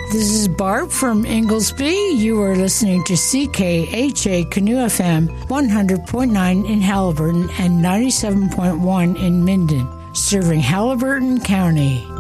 This is Barb from Inglesby. You are listening to CKHA Canoe FM 100.9 in Halliburton and 97.1 in Minden, serving Halliburton County.